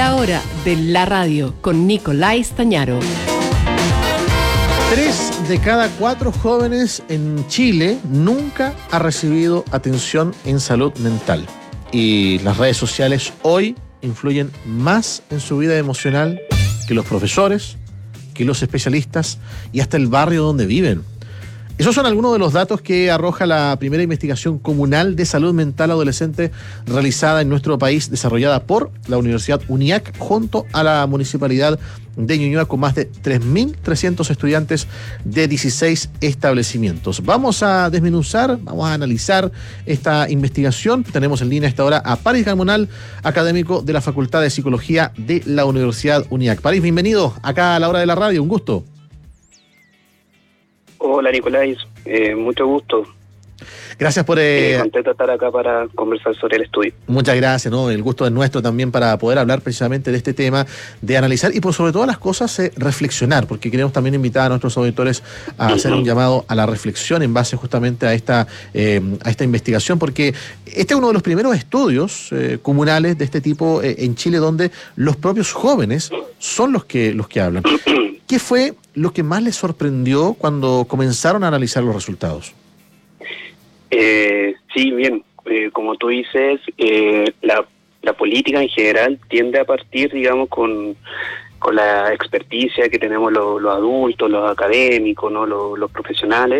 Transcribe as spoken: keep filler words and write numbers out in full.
La hora de la radio con Nicolás Stañaro. Tres de cada cuatro jóvenes en Chile nunca ha recibido atención en salud mental. Y las redes sociales hoy influyen más en su vida emocional que los profesores, que los especialistas y hasta el barrio donde viven. Esos son algunos de los datos que arroja la primera investigación comunal de salud mental adolescente realizada en nuestro país, desarrollada por la Universidad UNIAC junto a la Municipalidad de Ñuñoa, con más de tres mil trescientos estudiantes de dieciséis establecimientos. Vamos a desmenuzar, vamos a analizar esta investigación. Tenemos en línea a esta hora a París Garmonal, académico de la Facultad de Psicología de la Universidad UNIAC. París, bienvenido acá a la hora de la radio, un gusto. Hola Nicolás, eh, mucho gusto. Gracias por... Eh, eh, contento de estar acá para conversar sobre el estudio. Muchas gracias, ¿no? El gusto es nuestro también para poder hablar precisamente de este tema, de analizar y por sobre todas las cosas eh, reflexionar, porque queremos también invitar a nuestros auditores a uh-huh. hacer un llamado a la reflexión en base justamente a esta, eh, a esta investigación, porque este es uno de los primeros estudios eh, comunales de este tipo eh, en Chile, donde los propios jóvenes son los que, los que hablan. ¿Qué fue lo que más les sorprendió cuando comenzaron a analizar los resultados? Eh, sí, bien, eh, como tú dices, eh, la, la política en general tiende a partir, digamos, con, con la experticia que tenemos los, los adultos, los académicos, ¿no? los, los profesionales.